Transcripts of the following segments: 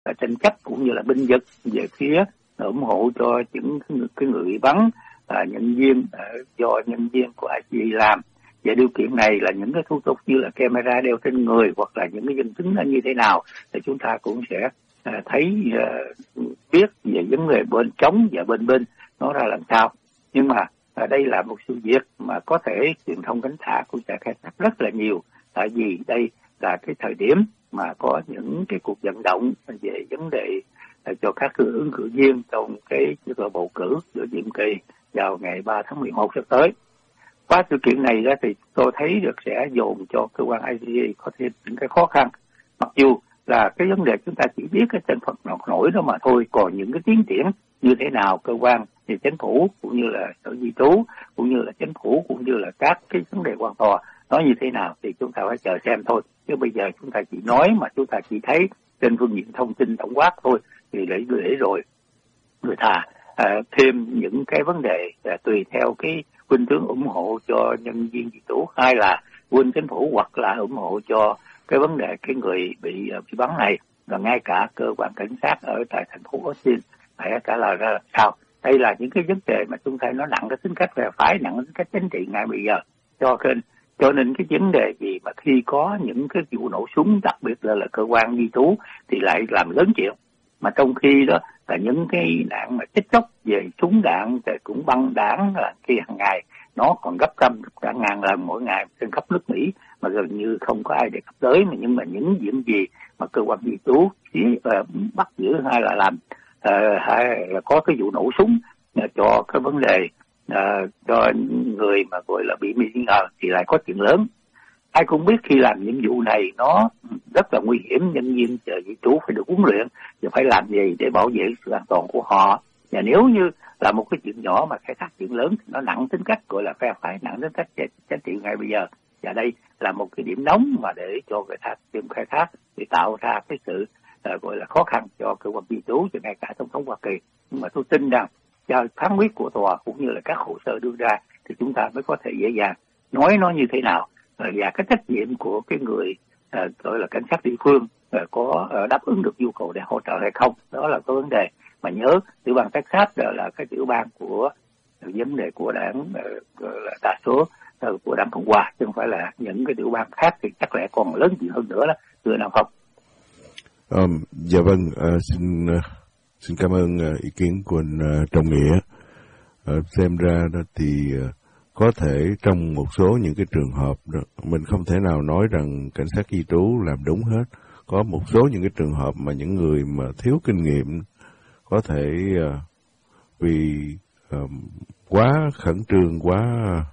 tranh chấp cũng như là binh vực về phía ủng hộ cho những cái người bị bắn, nhân viên do nhân viên của ICE làm. Và điều kiện này là những cái thủ tục như là camera đeo trên người hoặc là những cái nhân chứng nó như thế nào thì chúng ta cũng sẽ thấy biết về vấn đề bên chống và bên nó ra làm sao. Nhưng mà đây là một sự việc mà có thể truyền thông cánh thả cũng sẽ khai thác rất là nhiều, tại vì đây là cái thời điểm mà có những cái cuộc vận động về vấn đề cho các ứng cử viên trong cái bầu cử giữa nhiệm kỳ vào ngày 3 tháng 11 sắp tới. Qua sự kiện này đó thì tôi thấy được sẽ dồn cho cơ quan ICE có thêm những cái khó khăn. Mặc dù là cái vấn đề chúng ta chỉ biết cái thành phần nổi đó mà thôi, còn những cái tiến triển như thế nào cơ quan thì chính phủ cũng như là sở di trú cũng như là chính phủ cũng như là các cái vấn đề quan tòa nói như thế nào thì chúng ta phải chờ xem thôi. Chứ bây giờ chúng ta chỉ nói mà chúng ta chỉ thấy trên phương diện thông tin tổng quát thôi thì để rồi người ta thêm những cái vấn đề tùy theo cái khuynh hướng ủng hộ cho nhân viên di trú hay là quân chính phủ hoặc là ủng hộ cho cái vấn đề cái người bị bắn này. Và ngay cả cơ quan cảnh sát ở tại thành phố Austin phải trả lời ra làm sao. Đây là những cái vấn đề mà chúng ta nó nặng cái tính cách về phải nặng cái tính cách chính trị ngay bây giờ. Cho nên cái vấn đề gì mà khi có những cái vụ nổ súng, đặc biệt là cơ quan di trú thì lại làm lớn chuyện. Mà trong khi đó là những cái nạn mà tích chốc về súng đạn thì cũng băng đảng là khi hàng ngày nó còn gấp trăm cả ngàn lần mỗi ngày trên khắp nước Mỹ mà gần như không có ai đề cập tới. Nhưng mà những chuyện gì mà cơ quan di trú bắt giữ hay là làm hay là có cái vụ nổ súng cho cái vấn đề cho người mà gọi là bị nghi ngờ thì lại có chuyện lớn. Ai cũng biết khi làm nhiệm vụ này nó rất là nguy hiểm, nhân viên di trú phải được huấn luyện và phải làm gì để bảo vệ sự an toàn của họ. Và nếu như là một cái chuyện nhỏ mà khai thác chuyện lớn thì nó nặng tính cách gọi là phe phái, nặng tính cách chính trị ngay bây giờ. Và đây là một cái điểm nóng mà để cho người ta tìm khai thác để tạo ra cái sự gọi là khó khăn cho cơ quan di trú và ngay cả tổng thống Hoa Kỳ. Nhưng mà tôi tin rằng cho phán quyết của tòa cũng như là các hồ sơ đưa ra thì chúng ta mới có thể dễ dàng nói nó như thế nào và cái trách nhiệm của cái người gọi là cảnh sát địa phương có đáp ứng được nhu cầu để hỗ trợ hay không. Đó là cái vấn đề mà nhớ tiểu bang Texas là cái tiểu bang của vấn đề của đảng là đa số của đảng Cộng hòa chứ không phải là những cái tiểu bang khác thì chắc lẽ còn lớn chuyện hơn nữa đó, thưa nào không? Dạ vâng, xin cảm ơn ý kiến của anh Trọng Nghĩa. Xem ra đó thì có thể trong một số những cái trường hợp đó, mình không thể nào nói rằng cảnh sát di trú làm đúng hết. Có một số những cái trường hợp mà những người mà thiếu kinh nghiệm có thể vì quá khẩn trương, quá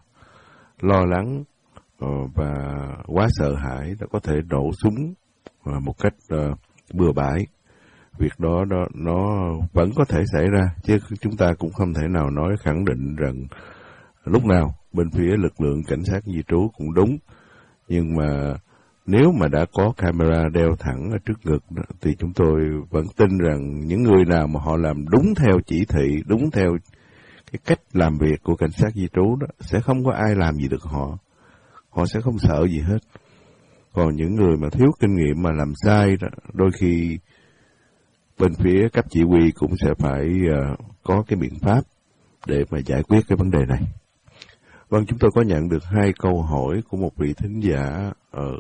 lo lắng và quá sợ hãi đã có thể nổ súng một cách bừa bãi. Việc đó nó vẫn có thể xảy ra, chứ chúng ta cũng không thể nào nói khẳng định rằng lúc nào bên phía lực lượng cảnh sát di trú cũng đúng. Nhưng mà nếu mà đã có camera đeo thẳng ở trước ngực đó, thì chúng tôi vẫn tin rằng những người nào mà họ làm đúng theo chỉ thị, đúng theo cái cách làm việc của cảnh sát di trú đó, sẽ không có ai làm gì được họ. Họ sẽ không sợ gì hết. Còn những người mà thiếu kinh nghiệm mà làm sai đó, đôi khi bên phía cấp chỉ huy cũng sẽ phải có cái biện pháp để mà giải quyết cái vấn đề này. Vâng, chúng tôi có nhận được 2 câu hỏi của một vị thính giả ở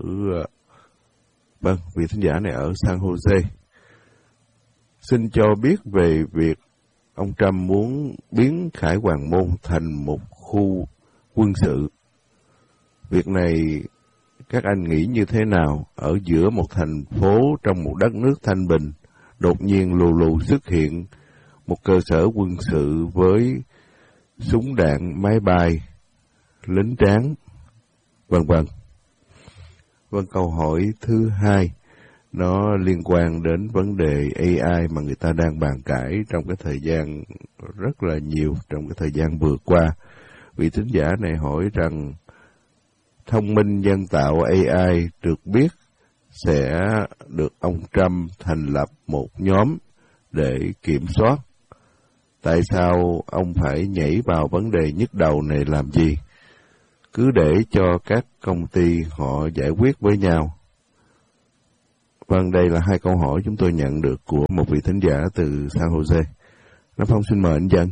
vị thính giả này ở San Jose. Xin cho biết về việc ông Trump muốn biến Khải Hoàn Môn thành một khu quân sự. Việc này các anh nghĩ như thế nào? Ở giữa một thành phố trong một đất nước thanh bình, đột nhiên lù lù xuất hiện một cơ sở quân sự với súng đạn, máy bay, lính tráng, vân vân. Vâng, câu hỏi thứ 2 nó liên quan đến vấn đề AI mà người ta đang bàn cãi trong cái thời gian rất là nhiều, trong cái thời gian vừa qua. Vị thính giả này hỏi rằng thông minh nhân tạo AI được biết sẽ được ông Trump thành lập một nhóm để kiểm soát. Tại sao ông phải nhảy vào vấn đề nhức đầu này làm gì? Cứ để cho các công ty họ giải quyết với nhau. Vâng, đây là hai câu hỏi chúng tôi nhận được của một vị thính giả từ San Jose. Nam Phong xin mời anh Dân.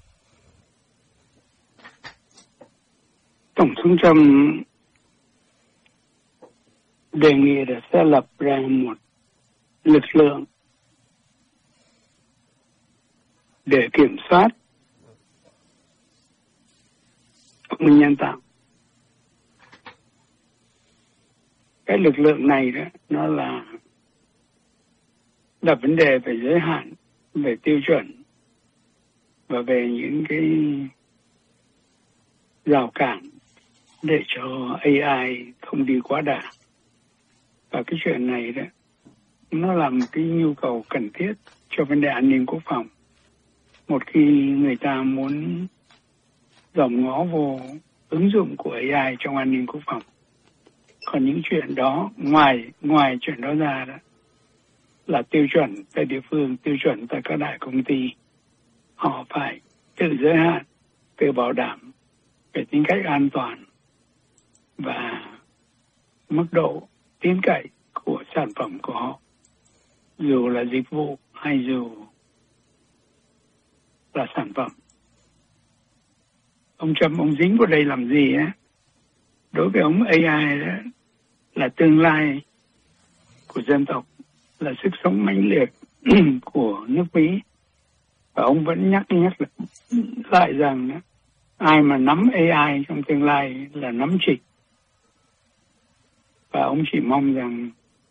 Tổng thống Trump đề nghị là sẽ lập ra một lực lượng để kiểm soát thông minh nhân tạo. Cái lực lượng này đó, nó là đặt vấn đề về giới hạn, về tiêu chuẩn và về những cái rào cản để cho AI không đi quá đà. Và cái chuyện này đó, nó là một cái nhu cầu cần thiết cho vấn đề an ninh quốc phòng. Một khi người ta muốn dòm ngó vô ứng dụng của AI trong an ninh quốc phòng. Còn những chuyện đó, ngoài chuyện đó ra đó, là tiêu chuẩn tại địa phương, tiêu chuẩn tại các đại công ty. Họ phải tự giới hạn, tự bảo đảm về tính cách an toàn và mức độ tin cậy của sản phẩm của họ, dù là dịch vụ hay dù là sản phẩm. Ông Trump, ông dính vào đây làm gì á? Đối với ông, AI đó là tương lai của dân tộc, là sức sống mãnh liệt của nước Mỹ. Và ông vẫn nhắc lại rằng đó, ai mà nắm AI trong tương lai là nắm trịch. Và ông chỉ mong rằng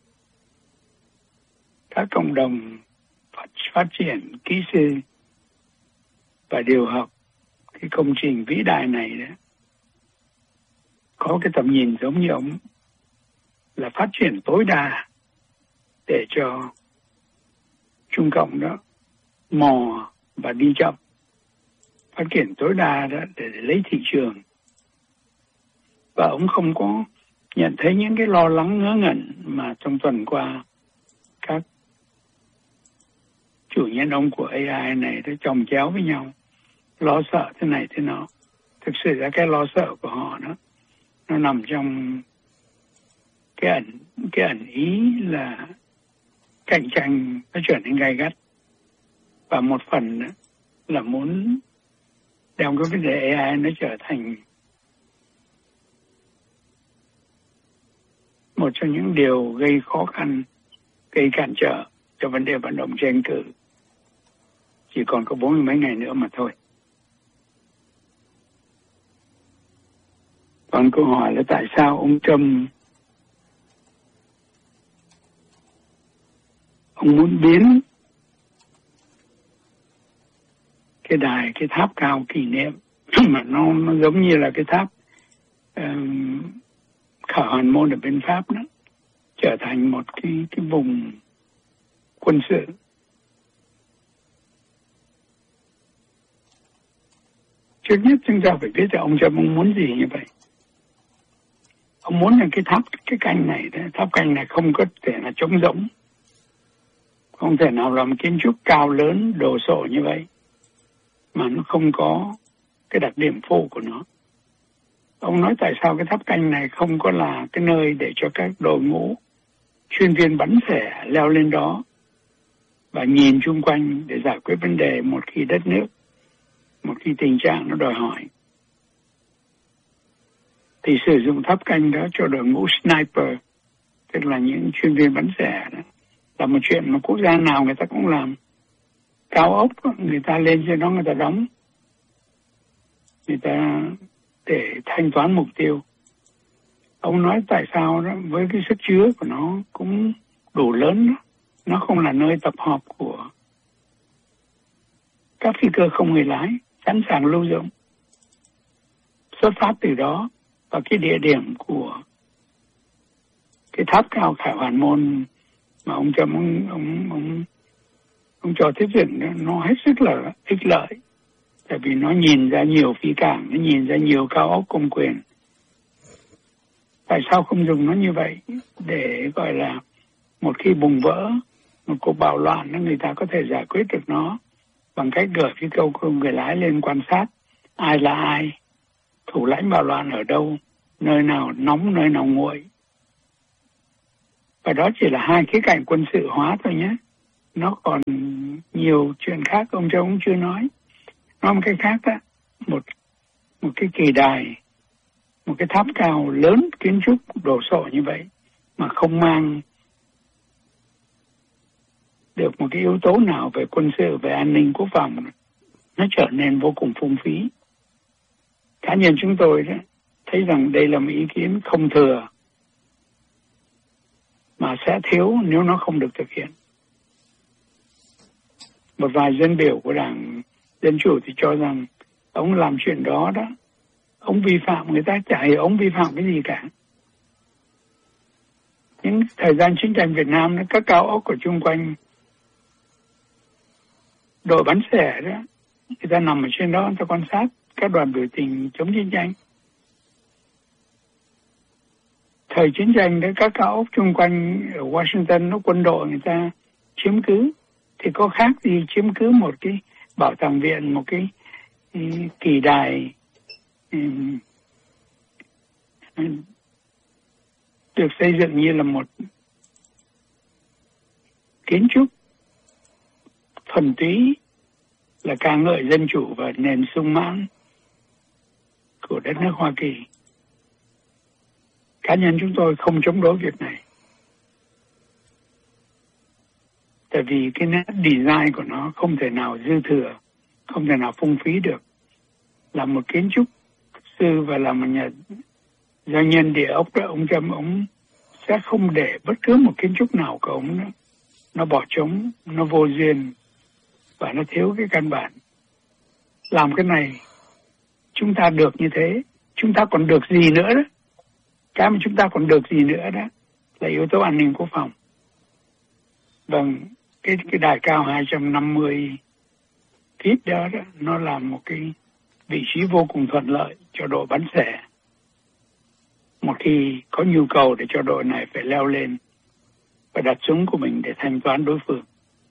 các cộng đồng phát triển kỹ sư và điều học cái công trình vĩ đại này đó, có cái tầm nhìn giống như ông, là phát triển tối đa để cho Trung Cộng đó mò và đi chậm, phát triển tối đa đó để lấy thị trường. Và ông không có nhận thấy những cái lo lắng ngớ ngẩn mà trong tuần qua các chủ nhân ông của AI này đã chồng chéo với nhau, lo sợ thế này thế nọ. Thực sự là cái lo sợ của họ đó, nó nằm trong cái ẩn ý là cạnh tranh nó trở nên gay gắt, và một phần đó là muốn đem cái vấn đề AI nó trở thành một trong những điều gây khó khăn, gây cản trở cho vấn đề vận động tranh cử. Chỉ còn có 40 mấy ngày nữa mà thôi. Còn câu hỏi là tại sao ông Trump ông muốn biến cái tháp cao kỷ niệm mà nó giống như là cái tháp Khải Hoàn Môn ở bên Pháp đó, trở thành một cái vùng quân sự. Trước nhất chúng ta phải biết là ông Trump ông muốn gì như vậy. Ông muốn là cái canh này, tháp canh này không có thể là trống rỗng, không thể nào làm kiến trúc cao lớn đồ sộ như vậy mà nó không có cái đặc điểm phụ của nó. Ông nói tại sao cái tháp canh này không có là cái nơi để cho các đội ngũ chuyên viên bắn xẻ leo lên đó và nhìn chung quanh để giải quyết vấn đề một khi đất nước, một khi tình trạng nó đòi hỏi. Thì sử dụng tháp canh đó cho đội ngũ sniper, tức là những chuyên viên bắn xẻ đó, là một chuyện mà quốc gia nào người ta cũng làm. Cao ốc, người ta lên trên đó người ta đóng, người ta để thanh toán mục tiêu. Ông nói tại sao đó, với cái sức chứa của nó cũng đủ lớn đó, nó không là nơi tập hợp của các phi cơ không người lái, sẵn sàng lưu dụng. Xuất phát từ đó, và cái địa điểm của cái tháp cao Khải Hoàn Môn mà ông cho ông cho tiếp dựng đó, nó hết sức là ích lợi, tại vì nó nhìn ra nhiều phi cảng, nó nhìn ra nhiều cao ốc công quyền. Tại sao không dùng nó như vậy để gọi là một khi bùng vỡ một cuộc bạo loạn, người ta có thể giải quyết được nó bằng cách gửi phi cơ không người lái lên quan sát ai là ai, thủ lãnh bạo loạn ở đâu, nơi nào nóng, nơi nào nguội. Và đó chỉ là hai khía cạnh quân sự hóa thôi nhé. Nó còn nhiều chuyện khác ông Châu cũng chưa nói. Nói một cái khác đó, một cái kỳ đài, một cái tháp cao lớn kiến trúc đồ sộ như vậy mà không mang được một cái yếu tố nào về quân sự, về an ninh quốc phòng, nó trở nên vô cùng phung phí. Cá nhân chúng tôi đó, thấy rằng đây là một ý kiến không thừa mà sẽ thiếu nếu nó không được thực hiện. Một vài dân biểu của Đảng Dân Chủ thì cho rằng ông làm chuyện đó đó, ông vi phạm, người ta chả hiểu ông vi phạm cái gì cả. Những thời gian chiến tranh Việt Nam, các cao ốc ở chung quanh đội bắn xẻ đó, người ta nằm ở trên đó, người ta quan sát các đoàn biểu tình chống chiến tranh. Thời chiến tranh đấy, các cao ốc chung quanh ở Washington, nó quân đội người ta chiếm cứ, thì có khác gì chiếm cứ một cái bảo tàng viện, một cái kỳ đài được xây dựng như là một kiến trúc thuần túy là ca ngợi dân chủ và nền sung mãn của đất nước Hoa Kỳ. Cá nhân chúng tôi không chống đối việc này. Tại vì cái nét design của nó không thể nào dư thừa, không thể nào phung phí được. Là một kiến trúc sư và là một nhà doanh nhân địa ốc đó, ông Trump, ông sẽ không để bất cứ một kiến trúc nào của ông đó, nó bỏ trống, nó vô duyên và nó thiếu cái căn bản. Làm cái này chúng ta được như thế, chúng ta còn được gì nữa đó? Cái mà chúng ta còn được gì nữa đó là yếu tố an ninh quốc phòng. Vâng, cái đài cao 250 feet đó, nó là một cái vị trí vô cùng thuận lợi cho đội bắn xẻ. Một khi có nhu cầu để cho đội này phải leo lên và đặt súng của mình để thanh toán đối phương.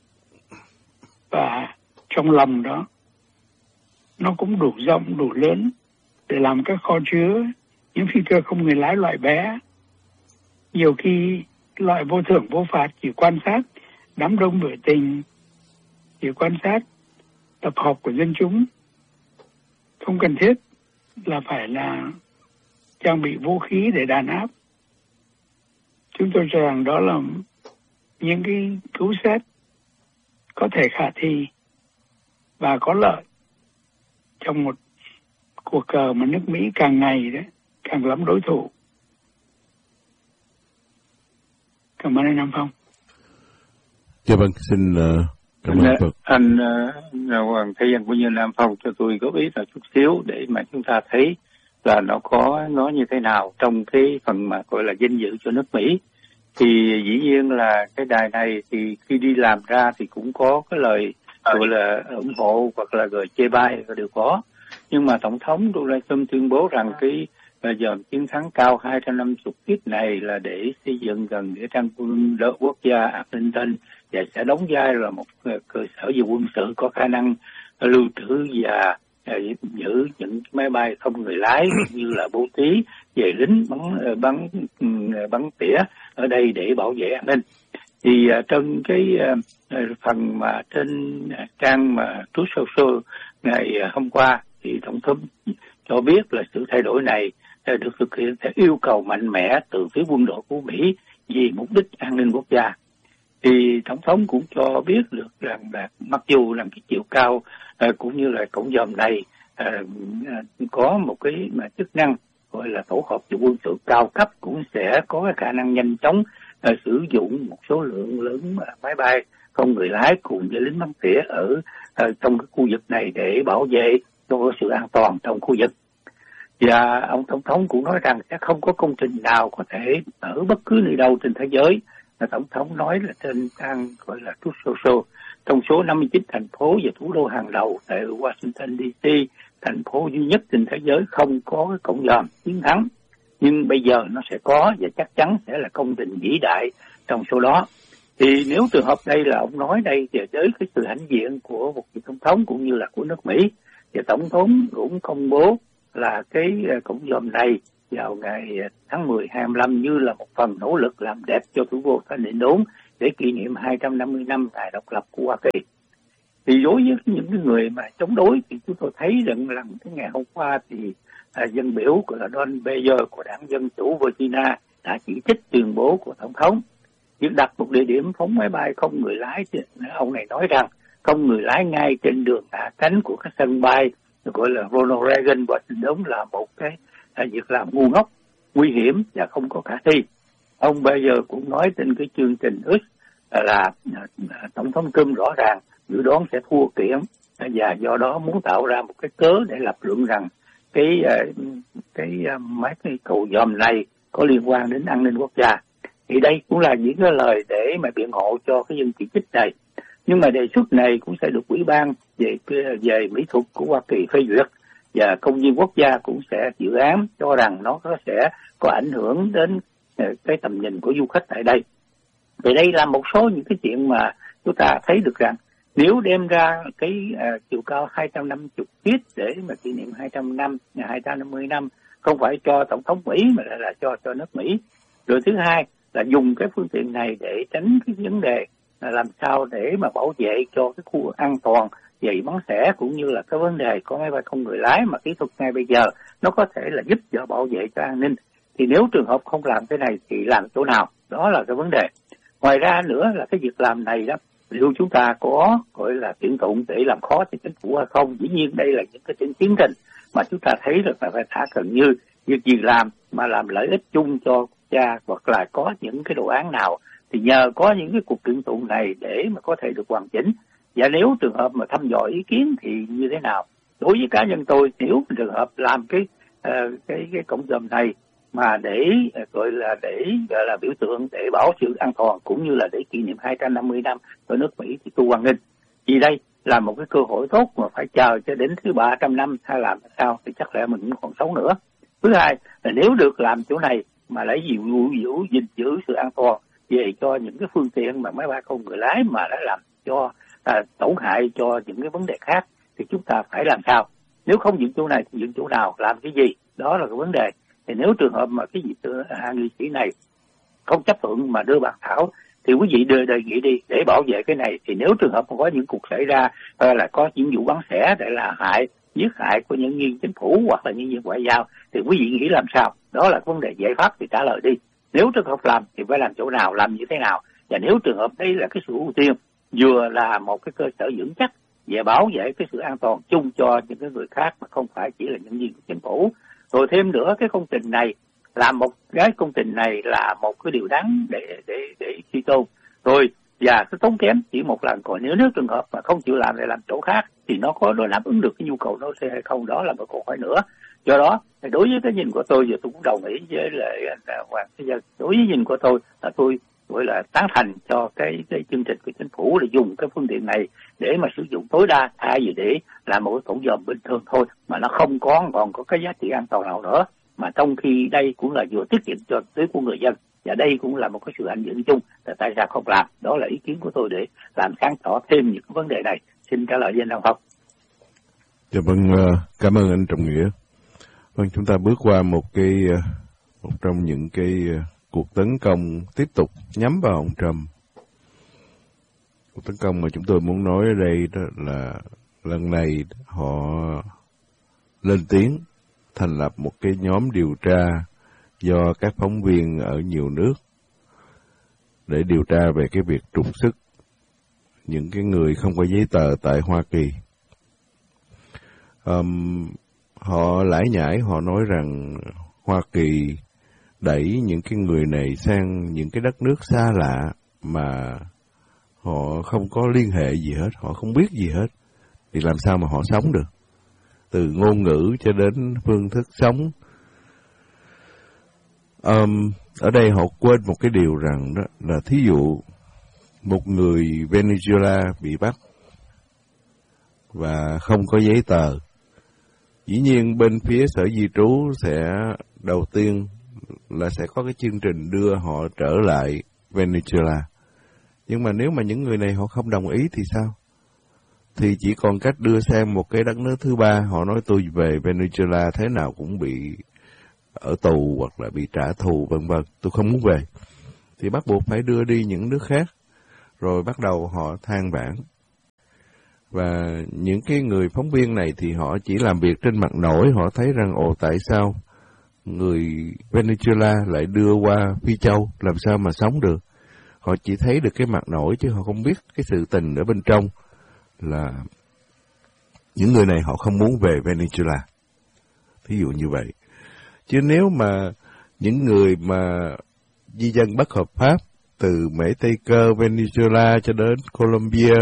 Và trong lòng đó, nó cũng đủ rộng, đủ lớn để làm các kho chứa những phi cơ không người lái loại bé. Nhiều khi loại vô thưởng vô phạt chỉ quan sát đám đông biểu tình, chỉ quan sát tập hợp của dân chúng, không cần thiết là phải là trang bị vũ khí để đàn áp. Chúng tôi cho rằng đó là những cái cứu xét có thể khả thi và có lợi trong một cuộc cờ mà nước Mỹ càng ngày đấy càng lắm đối thủ. Cảm ơn anh Nam Phong. Dạ vâng, xin cảm ơn anh Hoàng Thế Dân cũng như Nam Phong cho tôi góp ý là chút xíu để mà chúng ta thấy là nó có nó như thế nào trong cái phần mà gọi là danh dự cho nước Mỹ. Thì dĩ nhiên là cái đài này thì khi đi làm ra thì cũng có cái lời gọi là ủng hộ hoặc là lời chê bai đều có. Nhưng mà Tổng thống Donald Trump tuyên bố rằng cái dòm chiến thắng cao 250 feet này là để xây dựng gần nghĩa trang quân quốc gia Arlington và sẽ đóng vai là một cơ sở về quân sự có khả năng lưu trữ và giữ những máy bay không người lái cũng như là bố trí về lính bắn tỉa ở đây để bảo vệ an ninh. Thì trong cái phần mà trên trang mà Truth Social ngày hôm qua thì Tổng thống cho biết là sự thay đổi này được thực hiện theo yêu cầu mạnh mẽ từ phía quân đội của Mỹ vì mục đích an ninh quốc gia. Thì Tổng thống cũng cho biết được rằng là mặc dù là cái chiều cao cũng như là cổng dòm này có một cái mà chức năng gọi là tổ hợp về quân sự cao cấp, cũng sẽ có cái khả năng nhanh chóng sử dụng một số lượng lớn máy bay không người lái cùng với lính bắn tỉa ở trong cái khu vực này để bảo vệ cho sự an toàn trong khu vực. Và ông Tổng thống cũng nói rằng sẽ không có công trình nào có thể ở bất cứ nơi đâu trên thế giới. Tổng thống nói là trên trang gọi là Truth Social, trong số 59 thành phố và thủ đô hàng đầu tại Washington DC, thành phố duy nhất trên thế giới không có cái cổng dòm chiến thắng. Nhưng bây giờ nó sẽ có và chắc chắn sẽ là công trình vĩ đại trong số đó. Thì nếu trường hợp đây là ông nói đây thì với cái sự hãnh diện của một vị tổng thống cũng như là của nước Mỹ, thì tổng thống cũng công bố là cái cổng dòm này vào ngày tháng 10 25 như là một phần nỗ lực làm đẹp cho thủ đô Thành Định Đốn để kỷ niệm 250 năm ngày độc lập của Hoa Kỳ. Thì đối với những cái người mà chống đối thì chúng tôi thấy rằng là cái ngày hôm qua thì dân biểu của là Don Beyer của đảng Dân Chủ Virginia đã chỉ trích tuyên bố của Tổng thống. Việc đặt một địa điểm phóng máy bay không người lái, ông này nói rằng không người lái ngay trên đường hạ cánh của cái sân bay gọi là Ronald Reagan Washington là một cái việc làm ngu ngốc, nguy hiểm và không có khả thi. Ông Beyer cũng nói trên cái chương trình X là Tổng thống Trump rõ ràng dự đoán sẽ thua kiện và do đó muốn tạo ra một cái cớ để lập luận rằng mấy cái cầu dòm này có liên quan đến an ninh quốc gia. Thì đây cũng là những cái lời để mà biện hộ cho cái dân chỉ trích này. Nhưng mà đề xuất này cũng sẽ được Ủy ban về mỹ thuật của Hoa Kỳ phê duyệt, và công viên quốc gia cũng sẽ dự án cho rằng nó sẽ có ảnh hưởng đến cái tầm nhìn của du khách tại đây. Thì đây là một số những cái chuyện mà chúng ta thấy được rằng nếu đem ra cái chiều cao 250 feet để mà kỷ niệm 250 năm không phải cho Tổng thống Mỹ mà là cho nước Mỹ. Rồi thứ hai là dùng cái phương tiện này để tránh cái vấn đề là làm sao để mà bảo vệ cho cái khu vực an toàn về bắn xẻ, cũng như là cái vấn đề có máy bay không người lái mà kỹ thuật ngay bây giờ nó có thể là giúp cho bảo vệ cho an ninh. Thì nếu trường hợp không làm cái này thì làm chỗ nào? Đó là cái vấn đề. Ngoài ra nữa là cái việc làm này đó, liệu chúng ta có gọi là tuyển dụng để làm khó cho chính phủ hay không? Dĩ nhiên đây là những cái tiến trình mà chúng ta thấy được là phải thả cần như việc gì làm mà làm lợi ích chung cho quốc gia, hoặc là có những cái đồ án nào thì nhờ có những cái cuộc tuyển dụng này để mà có thể được hoàn chỉnh. Và nếu trường hợp mà thăm dò ý kiến thì như thế nào? Đối với cá nhân tôi, nếu trường hợp làm cái cổng dòm này mà để gọi là biểu tượng để bảo sự an toàn cũng như là để kỷ niệm 250 năm ở nước Mỹ thì tôi hoan nghênh. Vì đây là một cái cơ hội tốt mà phải chờ cho đến thứ 300 năm hay làm sao thì chắc lẽ mình cũng còn sống nữa. Thứ hai là nếu được làm chỗ này mà lấy gìn giữ sự an toàn về cho những cái phương tiện mà máy bay không người lái mà đã làm cho tổn hại cho những cái vấn đề khác thì chúng ta phải làm sao? Nếu không dựng chỗ này thì dựng chỗ nào, làm cái gì? Đó là cái vấn đề. Thì nếu trường hợp mà cái vị hạ nghị sĩ này không chấp thuận mà đưa bản thảo thì quý vị đề nghị đi để bảo vệ cái này. Thì nếu trường hợp có những cuộc xảy ra hay là có những vụ bắn xẻ để là giết hại của nhân viên chính phủ hoặc là nhân viên ngoại giao thì quý vị nghĩ làm sao? Đó là vấn đề giải pháp thì trả lời đi. Nếu trường hợp làm thì phải làm chỗ nào, làm như thế nào? Và nếu trường hợp đây là cái sự ưu tiên vừa là một cái cơ sở vững chắc về bảo vệ cái sự an toàn chung cho những cái người khác mà không phải chỉ là nhân viên của chính phủ. Rồi thêm nữa, cái công trình này là một cái điều đáng để suy tôn. Rồi và cái tốn kém chỉ một lần, còn nếu trường hợp mà không chịu làm để làm chỗ khác thì nó đáp ứng được cái nhu cầu đó hay không, đó là một câu hỏi nữa. Do đó đối với cái nhìn của tôi, giờ tôi cũng đồng ý với lại Hoàng Thế Dân. Đối với nhìn của tôi là tôi gọi là tán thành cho cái chương trình của chính phủ là dùng cái phương tiện này để mà sử dụng tối đa, thay vì để làm một cái cổng dòm bình thường thôi mà nó không còn có cái giá trị an toàn nào nữa, mà trong khi đây cũng là vừa tiết kiệm cho tới của người dân và đây cũng là một cái sự ảnh hưởng chung, là tại sao không làm? Đó là ý kiến của tôi để làm sáng tỏ thêm những cái vấn đề này. Xin trả lời với anh Đăng Phong. Dạ vâng, cảm ơn anh Trọng Nghĩa. Vâng, chúng ta bước qua một trong những cái cuộc tấn công tiếp tục nhắm vào ông Trump. Cuộc tấn công mà chúng tôi muốn nói ở đây đó là lần này họ lên tiếng thành lập một cái nhóm điều tra do các phóng viên ở nhiều nước để điều tra về cái việc trục xuất những cái người không có giấy tờ tại Hoa Kỳ. Họ lải nhải, họ nói rằng Hoa Kỳ đẩy những cái người này sang những cái đất nước xa lạ mà họ không có liên hệ gì hết, họ không biết gì hết, thì làm sao mà họ sống được? Từ ngôn ngữ cho đến phương thức sống. Ở đây họ quên một cái điều rằng đó là thí dụ một người Venezuela bị bắt và không có giấy tờ, dĩ nhiên bên phía sở di trú sẽ đầu tiên là sẽ có cái chương trình đưa họ trở lại Venezuela. Nhưng mà nếu mà những người này họ không đồng ý thì sao? Thì chỉ còn cách đưa sang một cái đất nước thứ ba. Họ nói tôi về Venezuela thế nào cũng bị ở tù hoặc là bị trả thù vân vân, tôi không muốn về, thì bắt buộc phải đưa đi những nước khác. Rồi bắt đầu họ than vãn. Và những cái người phóng viên này thì họ chỉ làm việc trên mặt nổi, họ thấy rằng tại sao người Venezuela lại đưa qua Phi Châu, làm sao mà sống được. Họ chỉ thấy được cái mặt nổi chứ họ không biết cái sự tình ở bên trong là những người này họ không muốn về Venezuela. Thí dụ như vậy. Chứ nếu mà những người mà di dân bất hợp pháp từ Mỹ Tây Cơ, Venezuela cho đến Colombia,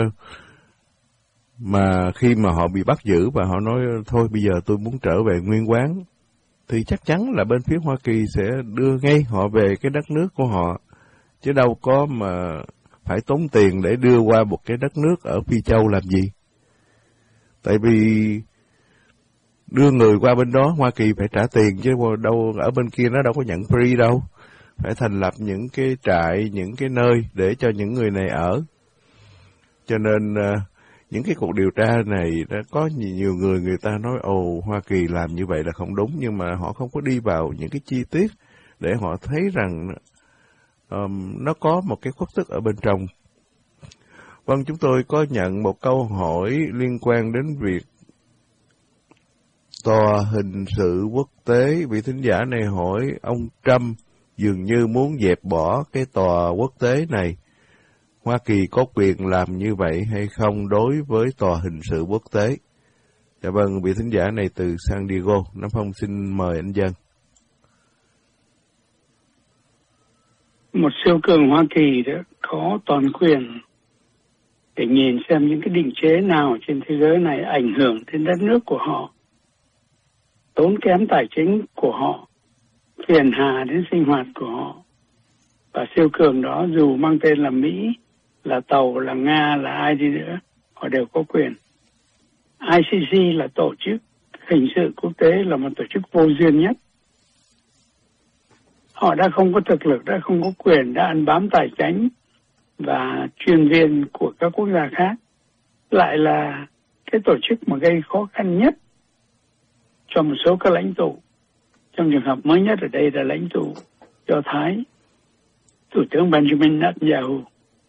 mà khi mà họ bị bắt giữ và họ nói thôi bây giờ tôi muốn trở về nguyên quán, thì chắc chắn là bên phía Hoa Kỳ sẽ đưa ngay họ về cái đất nước của họ, chứ đâu có mà phải tốn tiền để đưa qua một cái đất nước ở Phi Châu làm gì. Tại vì đưa người qua bên đó Hoa Kỳ phải trả tiền, chứ đâu ở bên kia nó đâu có nhận free đâu. Phải thành lập những cái trại, những cái nơi để cho những người này ở. Cho nên những cái cuộc điều tra này đã có nhiều người ta nói Hoa Kỳ làm như vậy là không đúng, nhưng mà họ không có đi vào những cái chi tiết để họ thấy rằng nó có một cái khuất tức ở bên trong. Vâng, chúng tôi có nhận một câu hỏi liên quan đến việc Tòa hình sự quốc tế. Vị thính giả này hỏi ông Trump dường như muốn dẹp bỏ cái tòa quốc tế này. Hoa Kỳ có quyền làm như vậy hay không đối với tòa hình sự quốc tế? Dạ vâng, vị thính giả này từ San Diego. Nam Phong xin mời anh Dân. Một siêu cường Hoa Kỳ đó có toàn quyền để nhìn xem những cái định chế nào trên thế giới này ảnh hưởng đến đất nước của họ, tốn kém tài chính của họ, phiền hà đến sinh hoạt của họ. Và siêu cường đó dù mang tên là Mỹ, là Tàu, là Nga, là ai đi nữa, họ đều có quyền. ICC là tổ chức hình sự quốc tế, là một tổ chức vô duyên nhất. Họ đã không có thực lực, đã không có quyền, đã ăn bám tài chính và chuyên viên của các quốc gia khác. Lại là cái tổ chức mà gây khó khăn nhất cho một số các lãnh tụ. Trong trường hợp mới nhất ở đây là lãnh tụ Do Thái, Thủ tướng Benjamin Netanyahu.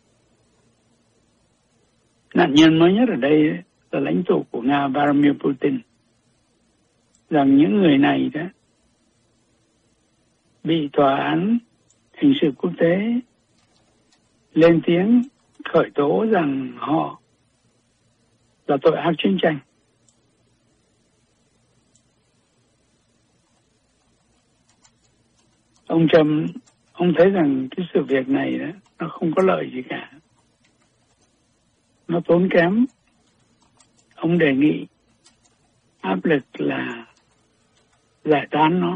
Nạn nhân mới nhất ở đây là lãnh tụ của Nga Vladimir Putin. Rằng những người này đó bị tòa án hình sự quốc tế lên tiếng khởi tố rằng họ là tội ác chiến tranh. Ông Trump, ông thấy rằng cái sự việc này đó, nó không có lợi gì cả. Nó tốn kém. Ông đề nghị áp lực là giải tán nó.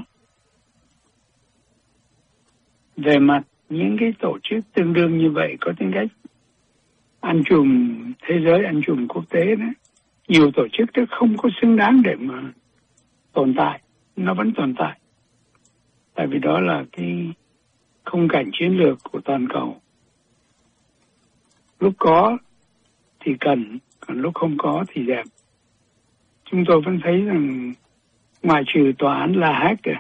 Về mặt những cái tổ chức tương đương như vậy có tính cách ăn chùm thế giới, ăn chùm quốc tế đó, nhiều tổ chức đó không có xứng đáng để mà tồn tại. Nó vẫn tồn tại. Tại vì đó là cái khung cảnh chiến lược của toàn cầu. Lúc có thì cần, còn lúc không có thì dẹp. Chúng tôi vẫn thấy rằng ngoại trừ tòa án La Hague,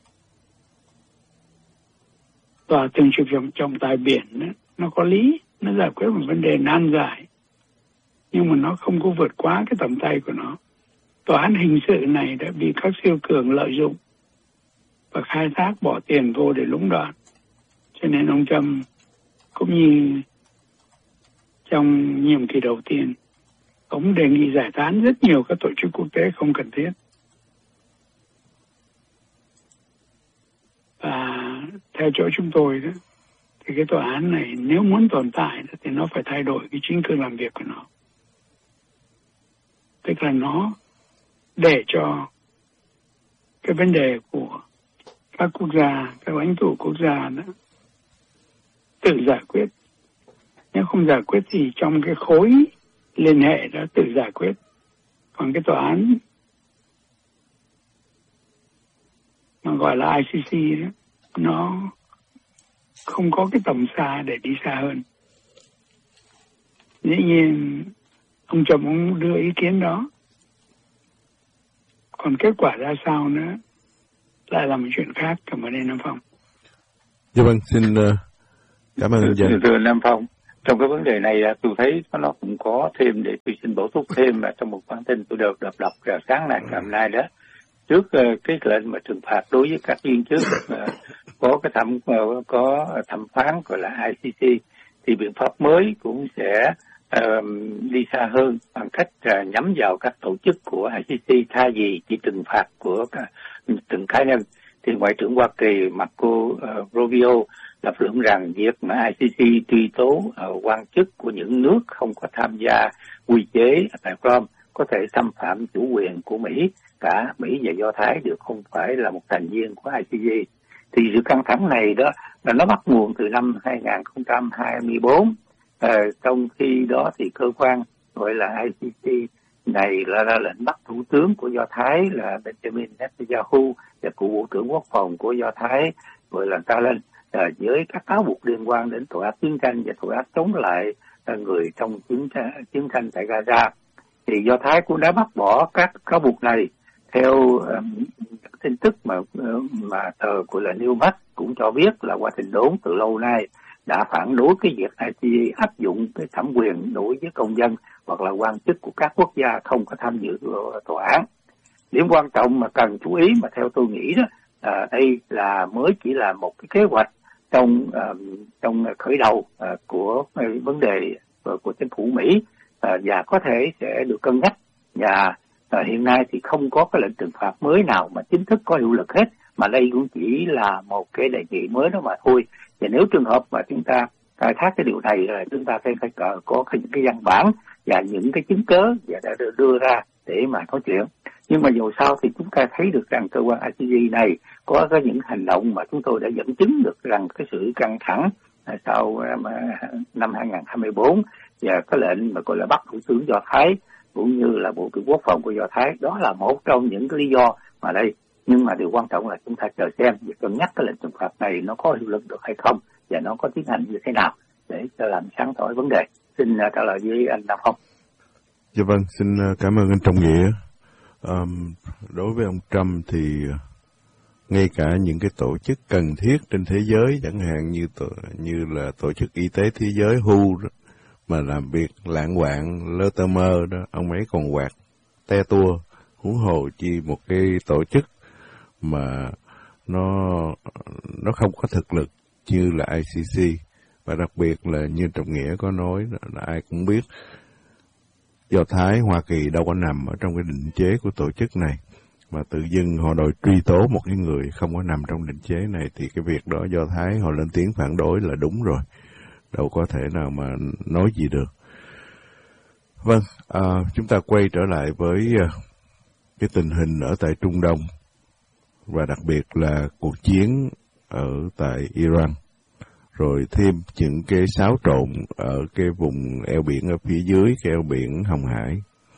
tòa thường trực trọng tài biển đó, nó có lý, nó giải quyết một vấn đề nan giải, nhưng mà nó không có vượt quá cái tầm tay của nó. Tòa án hình sự này đã bị các siêu cường lợi dụng và khai thác, bỏ tiền vô để lũng đoạn. Cho nên ông Trump cũng như trong nhiệm kỳ đầu tiên, ông đề nghị giải tán rất nhiều các tổ chức quốc tế không cần thiết. Và theo chỗ chúng tôi đó, thì cái tòa án này nếu muốn tồn tại thì nó phải thay đổi cái chính cương làm việc của nó. Tức là nó để cho cái vấn đề của các quốc gia, các lãnh tụ quốc gia đó tự giải quyết. Nếu không giải quyết thì trong cái khối liên hệ đó tự giải quyết. Còn cái tòa án mà gọi là ICC đó, nó không có cái tầm xa để đi xa hơn. Dĩ nhiên ông Trump cũng đưa ý kiến đó. Còn kết quả ra sao nữa lại là một chuyện khác. Cảm ơn anh Nam Phong. Dạ vâng, xin cảm ơn anh Dân. Thưa Nam Phong, trong cái vấn đề này tôi thấy nó cũng có thêm để tôi xin bổ túc thêm là trong một bản tin tôi được đọc sáng nay hôm nay đó, trước cái lệnh mà trừng phạt đối với các viên chức có thẩm phán gọi là ICC, thì biện pháp mới cũng sẽ đi xa hơn bằng cách nhắm vào các tổ chức của ICC thay vì chỉ trừng phạt của từng cá nhân. Thì Ngoại trưởng Hoa Kỳ Marco Rubio lập luận rằng việc mà ICC truy tố quan chức của những nước không có tham gia quy chế tại Rome có thể xâm phạm chủ quyền của Mỹ. Cả Mỹ và Do Thái đều không phải là một thành viên của ICC. Thì sự căng thẳng này đó là nó bắt nguồn từ năm 2024. Trong khi đó thì cơ quan gọi là ICC này là ra lệnh bắt thủ tướng của Do Thái là Benjamin Netanyahu và cựu bộ trưởng quốc phòng của Do Thái gọi là Gallant với các cáo buộc liên quan đến tội ác chiến tranh và tội ác chống lại người trong chiến tranh tại Gaza. Thì Do Thái cũng đã bác bỏ các cáo buộc này. Theo tin tức mà tờ của là Newsmax cũng cho biết là Washington từ lâu nay đã phản đối cái việc ICC áp dụng cái thẩm quyền đối với công dân hoặc là quan chức của các quốc gia không có tham dự tòa án. Điểm quan trọng mà cần chú ý mà theo tôi nghĩ đó, đây là mới chỉ là một cái kế hoạch trong khởi đầu của vấn đề của chính phủ Mỹ, và có thể sẽ được cân nhắc. Và hiện nay thì không có cái lệnh trừng phạt mới nào mà chính thức có hiệu lực hết, mà đây cũng chỉ là một cái đề nghị mới đó mà thôi. Và nếu trường hợp mà chúng ta khai thác cái điều này là chúng ta phải có những cái văn bản và những cái chứng cớ và đã đưa ra để mà nói chuyện. Nhưng mà dù sao thì chúng ta thấy được rằng cơ quan ICC này có những hành động mà chúng tôi đã dẫn chứng được rằng cái sự căng thẳng sau năm 2024 và cái lệnh mà gọi là bắt thủ tướng Do Thái cũng như là bộ trưởng quốc phòng của Do Thái, đó là một trong những cái lý do mà đây. Nhưng mà điều quan trọng là chúng ta chờ xem và cân nhắc cái lệnh trừng phạt này nó có hiệu lực được hay không và nó có tiến hành như thế nào để cho làm sáng tỏ vấn đề. Xin trả lời với anh Nam Phong. Dạ vâng, xin cảm ơn anh Trọng Nghĩa. Đối với ông Trump thì ngay cả những cái tổ chức cần thiết trên thế giới, chẳng hạn như là Tổ chức Y tế Thế giới WHO đó, mà làm việc lạng quạng lơ tơ mơ đó, ông ấy còn quạt te tua, huống hồ chi một cái tổ chức mà nó không có thực lực như là ICC. Và đặc biệt là như Trọng Nghĩa có nói là ai cũng biết Do Thái, Hoa Kỳ đâu có nằm ở trong cái định chế của tổ chức này, mà tự dưng họ đòi truy tố một cái người không có nằm trong định chế này, thì cái việc đó Do Thái họ lên tiếng phản đối là đúng rồi, đâu có thể nào mà nói gì được. Vâng, chúng ta quay trở lại với cái tình hình ở tại Trung Đông, và đặc biệt là cuộc chiến ở tại Iran, rồi thêm những cái xáo trộn ở cái vùng eo biển ở phía dưới cái eo biển Hồng Hải.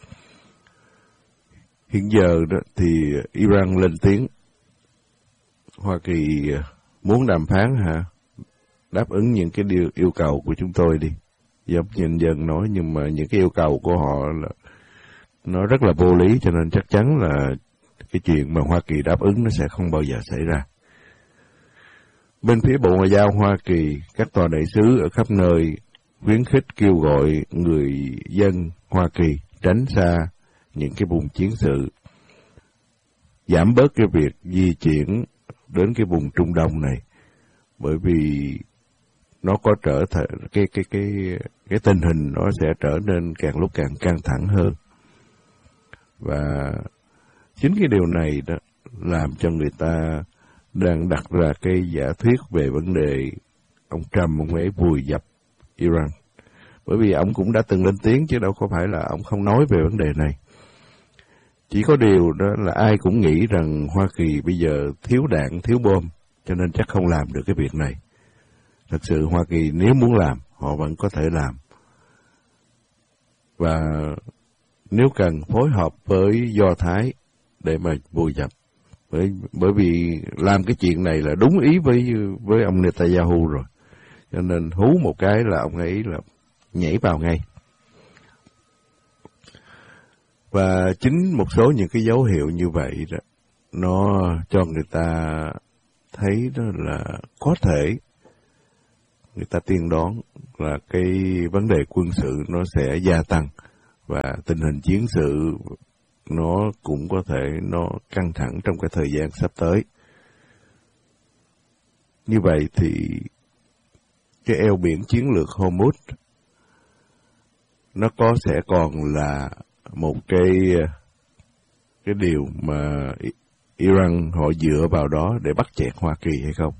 Hiện giờ đó thì Iran lên tiếng, Hoa Kỳ muốn đàm phán hả? Đáp ứng những cái yêu cầu của chúng tôi đi. Giống như anh Dân nói, nhưng mà những cái yêu cầu của họ là nó rất là vô lý, cho nên chắc chắn là cái chuyện mà Hoa Kỳ đáp ứng nó sẽ không bao giờ xảy ra. Bên phía Bộ Ngoại giao Hoa Kỳ, các tòa đại sứ ở khắp nơi khuyến khích kêu gọi người dân Hoa Kỳ tránh xa những cái vùng chiến sự, giảm bớt cái việc di chuyển đến cái vùng Trung Đông này, bởi vì nó có cái tình hình nó sẽ trở nên càng lúc càng căng thẳng hơn. Và chính cái điều này đó làm cho người ta đang đặt ra cái giả thuyết về vấn đề ông Trump ông ấy vùi dập Iran. Bởi vì ông cũng đã từng lên tiếng chứ đâu có phải là ông không nói về vấn đề này. Chỉ có điều đó là ai cũng nghĩ rằng Hoa Kỳ bây giờ thiếu đạn, thiếu bom, cho nên chắc không làm được cái việc này. Thật sự Hoa Kỳ nếu muốn làm, họ vẫn có thể làm. Và nếu cần phối hợp với Do Thái để mà vùi dập. Bởi vì làm cái chuyện này là đúng ý với ông Netanyahu rồi. Cho nên hú một cái là ông ấy là nhảy vào ngay. Và chính một số những cái dấu hiệu như vậy đó nó cho người ta thấy đó là có thể người ta tiên đoán là cái vấn đề quân sự nó sẽ gia tăng và tình hình chiến sự nó cũng có thể nó căng thẳng trong cái thời gian sắp tới. Như vậy thì cái eo biển chiến lược Hormuz nó sẽ còn là một cái điều mà Iran họ dựa vào đó để bắt chẹt Hoa Kỳ hay không?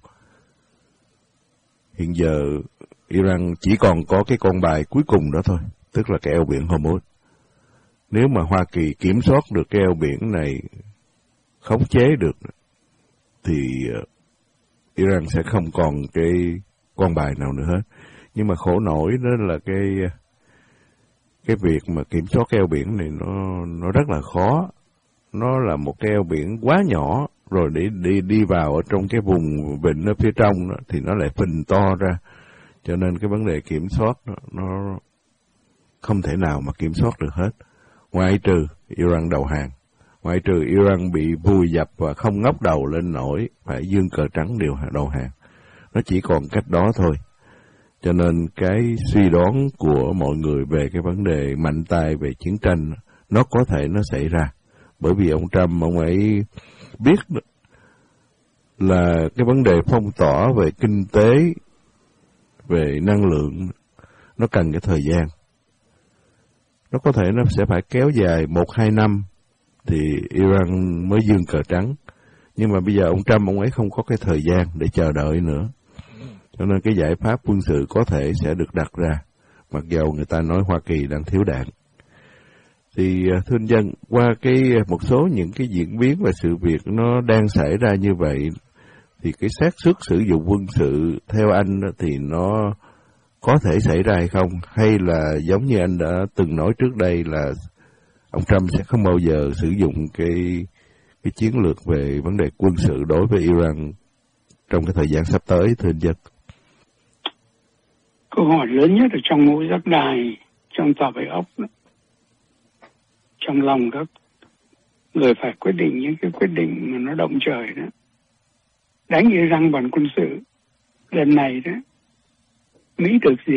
Hiện giờ Iran chỉ còn có cái con bài cuối cùng đó thôi, tức là cái eo biển Hormuz. Nếu mà Hoa Kỳ kiểm soát được cái eo biển này, khống chế được, thì Iran sẽ không còn cái con bài nào nữa hết. Nhưng mà khổ nổi đó là cái việc mà kiểm soát cái eo biển này nó rất là khó. Nó là một cái eo biển quá nhỏ, rồi để đi vào ở trong cái vùng vịnh ở phía trong đó, thì nó lại phình to ra. Cho nên cái vấn đề kiểm soát nó không thể nào mà kiểm soát được hết. Ngoại trừ Iran đầu hàng, ngoại trừ Iran bị vùi dập và không ngóc đầu lên nổi, phải giương cờ trắng đầu hàng. Nó chỉ còn cách đó thôi. Cho nên cái suy đoán của mọi người về cái vấn đề mạnh tay về chiến tranh, nó có thể nó xảy ra. Bởi vì ông Trump, ông ấy biết là cái vấn đề phong tỏa về kinh tế, về năng lượng, nó cần cái thời gian. Nó có thể nó sẽ phải kéo dài 1-2 năm thì Iran mới giương cờ trắng. Nhưng mà bây giờ ông Trump, ông ấy không có cái thời gian để chờ đợi nữa. Cho nên cái giải pháp quân sự có thể sẽ được đặt ra, mặc dầu người ta nói Hoa Kỳ đang thiếu đạn. Thì thưa anh Dân, qua một số những cái diễn biến và sự việc nó đang xảy ra như vậy, thì cái xác suất sử dụng quân sự theo anh thì nó có thể xảy ra hay không? Hay là giống như anh đã từng nói trước đây là ông Trump sẽ không bao giờ sử dụng cái chiến lược về vấn đề quân sự đối với Iran trong cái thời gian sắp tới, thưa anh Dân? Câu hỏi lớn nhất ở trong mỗi giác đài, trong tòa bạch ốc đó, trong lòng các người phải quyết định những cái quyết định mà nó động trời đó. Đánh Iran bằng quân sự lần này đó, Mỹ được gì?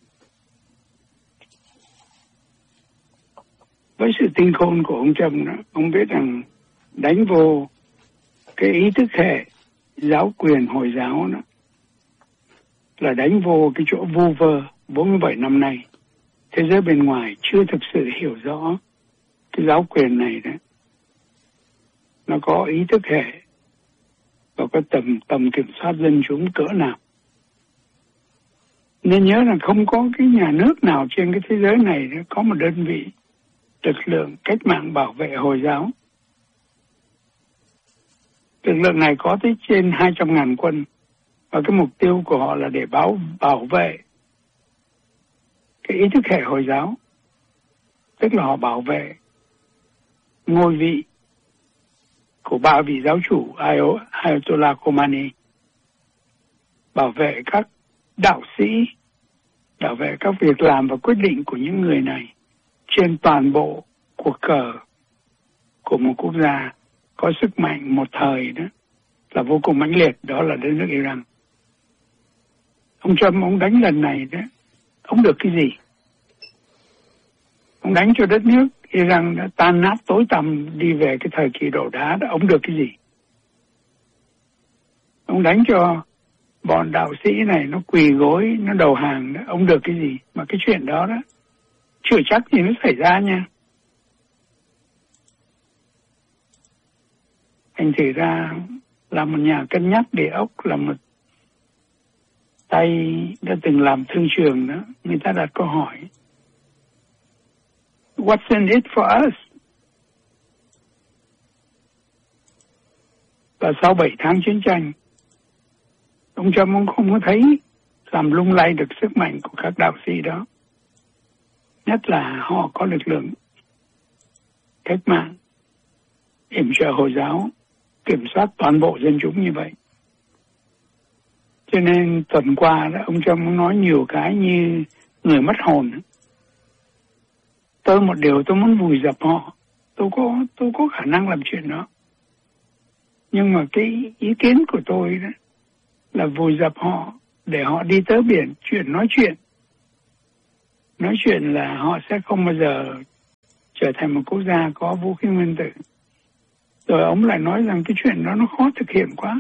Với sự tinh khôn của ông Trump đó, ông biết rằng đánh vô cái ý thức hệ giáo quyền Hồi giáo đó, là đánh vô cái chỗ vu vơ 47 năm nay. Thế giới bên ngoài chưa thực sự hiểu rõ cái giáo quyền này đó, nó có ý thức hệ và có tầm kiểm soát dân chúng cỡ nào. Nên nhớ là không có cái nhà nước nào trên cái thế giới này đó có một đơn vị lực lượng cách mạng bảo vệ Hồi giáo. Lực lượng này có tới trên 200.000 quân, và cái mục tiêu của họ là để bảo vệ cái ý thức hệ Hồi giáo, tức là họ bảo vệ ngôi vị của 3 vị giáo chủ Ayatollah Khomeini, bảo vệ các đạo sĩ, bảo vệ các việc làm và quyết định của những người này trên toàn bộ cuộc cờ của một quốc gia có sức mạnh một thời đó là vô cùng mãnh liệt, đó là đất nước Iran. Ông Trump, ông đánh lần này đó, ông được cái gì? Ông đánh cho đất nước Iran đã tan nát tối tăm đi về cái thời kỳ đổ đá đó, ông được cái gì? Ông đánh cho bọn đạo sĩ này nó quỳ gối, nó đầu hàng đó, ông được cái gì? Mà cái chuyện đó đó, chưa chắc gì nó xảy ra nha. Thành thử ra là một nhà cân nhắc địa ốc, là một tay đã từng làm thương trường đó, người ta đặt câu hỏi what's in it for us? Và sau 7 tháng chiến tranh, ông Trump ông không có thấy làm lung lay được sức mạnh của các đạo sĩ đó. Nhất là họ có lực lượng cách mạng, yểm trợ Hồi giáo, kiểm soát toàn bộ dân chúng như vậy. Cho nên tuần qua đó, ông Trump nói nhiều cái như người mất hồn. Tôi một điều tôi muốn vùi dập họ. Tôi có khả năng làm chuyện đó. Nhưng mà cái ý kiến của tôi đó là vùi dập họ để họ đi tới biển nói chuyện. Nói chuyện là họ sẽ không bao giờ trở thành một quốc gia có vũ khí nguyên tử. Rồi ông lại nói rằng cái chuyện đó nó khó thực hiện quá.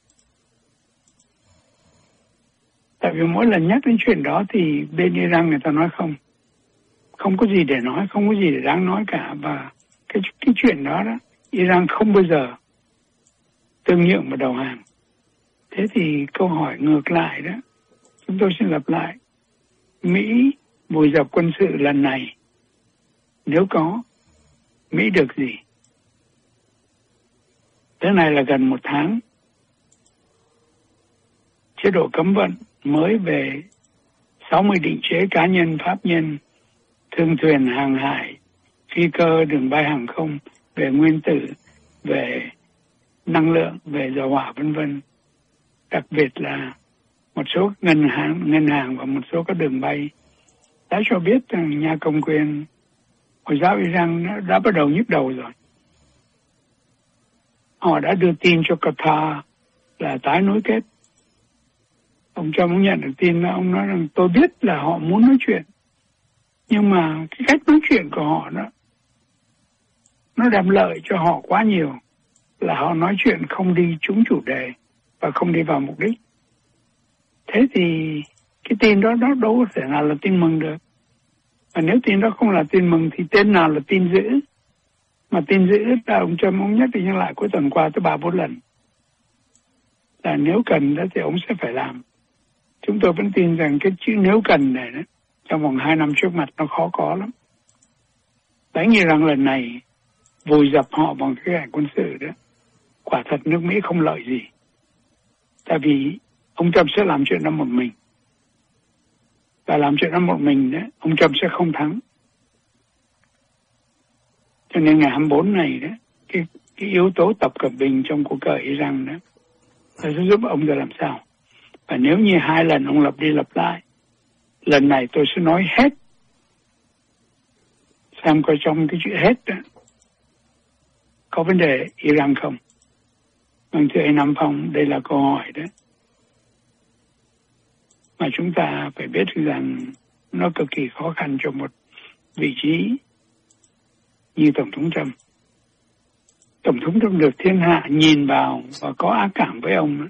Tại vì mỗi lần nhắc đến chuyện đó thì bên Iran người ta nói không có gì để nói, không có gì để đáng nói cả. Và cái chuyện đó Iran không bao giờ tương nhượng và đầu hàng. Thế thì câu hỏi ngược lại đó, chúng tôi xin lặp lại. Mỹ vùi dập quân sự lần này, nếu có, Mỹ được gì? Tới này là gần 1 tháng. Chế độ cấm vận mới về 60 định chế cá nhân, pháp nhân, thương thuyền, hàng hải, phi cơ, đường bay hàng không, về nguyên tử, về năng lượng, về dầu hỏa vân vân. Đặc biệt là một số ngân hàng và một số các đường bay đã cho biết rằng nhà cầm quyền Hồi giáo Iran đã bắt đầu nhức đầu rồi. Họ đã đưa tin cho Qatar là tái nối kết. Ông Trump cũng nhận được tin, ông nói rằng tôi biết là họ muốn nói chuyện, nhưng mà cái cách nói chuyện của họ đó nó đem lợi cho họ quá nhiều, là họ nói chuyện không đi trúng chủ đề và không đi vào mục đích. Thế thì cái tin đó nó đâu có thể nào là tin mừng được. Và nếu tin đó không là tin mừng thì tên nào là tin dữ? Mà tin dữ là ông Trump ông nhắc đi nhắc lại cuối tuần qua tới 3-4 lần. Là nếu cần đó thì ông sẽ phải làm. Chúng tôi vẫn tin rằng cái chữ nếu cần này đó, trong vòng 2 năm trước mặt nó khó có lắm. Đánh như rằng lần này vùi dập họ bằng cái hành quân sự đó, quả thật nước Mỹ không lợi gì. Tại vì ông Trump sẽ làm chuyện đó một mình. Và làm chuyện đó một mình đó, ông Trump sẽ không thắng. Cho nên ngày 24 này đó, cái yếu tố Tập Cận Bình trong cuộc cờ Iran đó, nó sẽ giúp ông ra làm sao. Và nếu như 2 lần ông lặp đi lặp lại, lần này tôi sẽ nói hết. Xem coi trong cái chữ hết đó có vấn đề Iran không. Vâng, thưa anh Nam Phong, đây là câu hỏi đó mà chúng ta phải biết rằng nó cực kỳ khó khăn cho một vị trí như Tổng thống Trump. Tổng thống Trump được thiên hạ nhìn vào và có ác cảm với ông đó,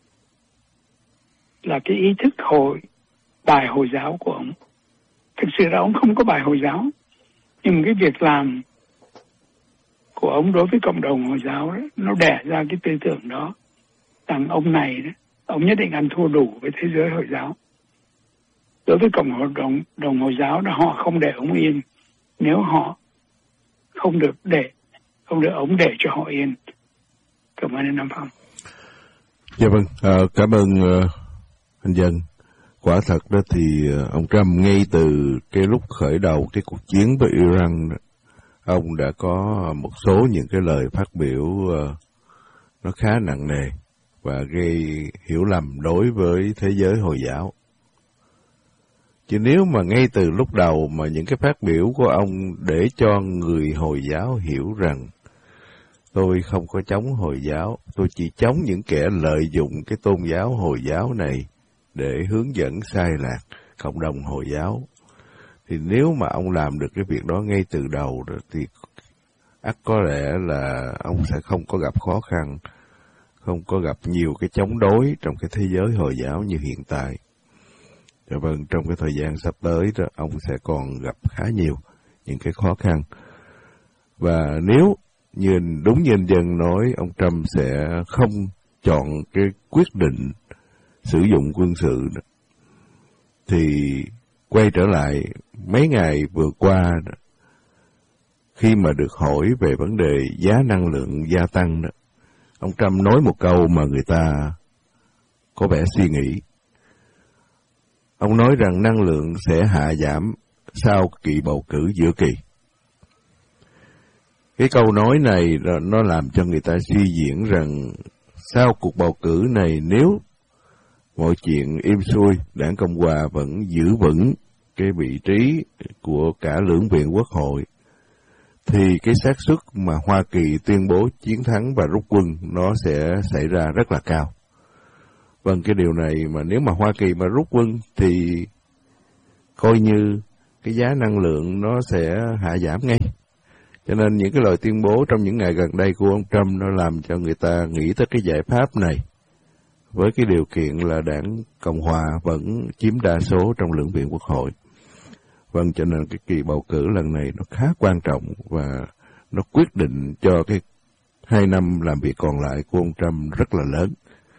là cái ý thức bài Hồi giáo của ông. Thực sự là ông không có bài Hồi giáo, nhưng cái việc làm của ông đối với cộng đồng Hồi giáo đó, nó đẻ ra cái tư tưởng đó, rằng ông này đó, ông nhất định ăn thua đủ với thế giới Hồi giáo. Đối với cộng đồng Hồi giáo đó, họ không để ông yên nếu họ không được ông để cho họ yên. Cảm ơn anh Nam Phong. Dạ vâng, cảm ơn anh Dân. Quả thật đó thì ông Trump ngay từ cái lúc khởi đầu cái cuộc chiến với Iran đó, ông đã có một số những cái lời phát biểu nó khá nặng nề và gây hiểu lầm đối với thế giới Hồi giáo. Chứ nếu mà ngay từ lúc đầu mà những cái phát biểu của ông để cho người Hồi giáo hiểu rằng tôi không có chống Hồi giáo, tôi chỉ chống những kẻ lợi dụng cái tôn giáo Hồi giáo này để hướng dẫn sai lạc cộng đồng Hồi giáo, thì nếu mà ông làm được cái việc đó ngay từ đầu đó, thì ắt có lẽ là ông sẽ không có gặp khó khăn, không có gặp nhiều cái chống đối trong cái thế giới Hồi giáo như hiện tại. Dạ vâng, trong cái thời gian sắp tới đó, ông sẽ còn gặp khá nhiều những cái khó khăn. Và nếu đúng như anh Dân nói, ông Trump sẽ không chọn cái quyết định sử dụng quân sự đó, thì quay trở lại mấy ngày vừa qua đó, khi mà được hỏi về vấn đề giá năng lượng gia tăng đó, ông Trump nói một câu mà người ta có vẻ suy nghĩ. Ông nói rằng năng lượng sẽ hạ giảm sau kỳ bầu cử giữa kỳ. Cái câu nói này nó làm cho người ta suy diễn rằng sau cuộc bầu cử này, nếu mọi chuyện êm xuôi, đảng Cộng hòa vẫn giữ vững cái vị trí của cả lưỡng viện quốc hội, thì cái xác suất mà Hoa Kỳ tuyên bố chiến thắng và rút quân nó sẽ xảy ra rất là cao. Vâng, cái điều này mà nếu mà Hoa Kỳ mà rút quân thì coi như cái giá năng lượng nó sẽ hạ giảm ngay. Cho nên những cái lời tuyên bố trong những ngày gần đây của ông Trump nó làm cho người ta nghĩ tới cái giải pháp này, với cái điều kiện là đảng Cộng Hòa vẫn chiếm đa số trong Lưỡng viện Quốc hội. Vâng, cho nên cái kỳ bầu cử lần này nó khá quan trọng và nó quyết định cho cái 2 năm làm việc còn lại của ông Trump rất là lớn.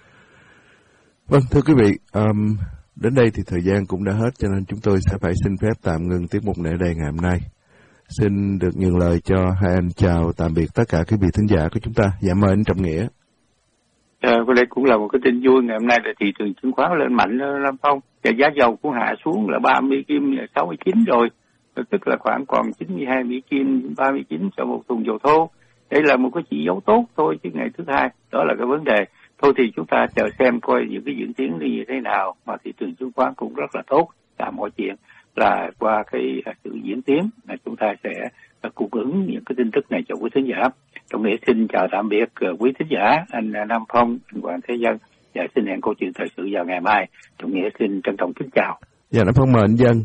Vâng, thưa quý vị, đến đây thì thời gian cũng đã hết, cho nên chúng tôi sẽ phải xin phép tạm ngừng tiết mục này ở đây ngày hôm nay. Xin được nhường lời cho hai anh chào tạm biệt tất cả quý vị thính giả của chúng ta. Dạ mời anh Trọng Nghĩa. Có đây cũng là một cái tin vui, ngày hôm nay là thị trường chứng khoán lên mạnh Lâm Phong, và giá dầu cũng hạ xuống là 30 kim 69 rồi, tức là khoảng còn 92 Mỹ Kim 39 cho một thùng dầu thô. Đây là một cái chỉ dấu tốt thôi, chứ ngày thứ hai đó là cái vấn đề. Thôi thì chúng ta chờ xem coi những cái diễn tiến như thế nào, mà thị trường chứng khoán cũng rất là tốt. Cả mọi chuyện là qua cái sự diễn tiến là chúng ta sẽ cung ứng những cái tin tức này cho quý thính giả. Trọng Nghĩa xin chào tạm biệt quý thính giả, anh Nam Phong, anh Hoàng Thế Dân, và xin hẹn câu chuyện thời sự vào ngày mai. Trọng Nghĩa xin trân trọng kính chào. Dạ, Nam Phong mời anh Dân.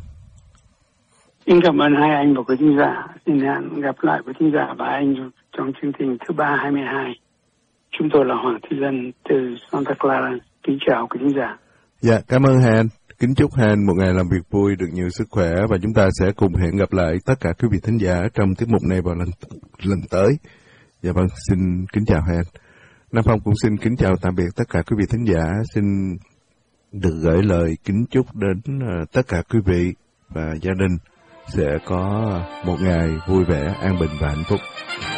Xin cảm ơn hai anh và quý thính giả. Xin hẹn gặp lại quý thính giả và anh trong chương trình thứ 322. Chúng tôi là Hoàng Thế Dân từ Santa Clara. Kính chào quý thính giả. Dạ, cảm ơn hai anh. Kính chúc hai anh một ngày làm việc vui, được nhiều sức khỏe, và chúng ta sẽ cùng hẹn gặp lại tất cả quý vị thính giả trong tiết mục này vào lần tới. Dạ vâng, xin kính chào hai anh. Nam Phong cũng xin kính chào tạm biệt tất cả quý vị thính giả. Xin được gửi lời kính chúc đến tất cả quý vị và gia đình sẽ có một ngày vui vẻ, an bình và hạnh phúc.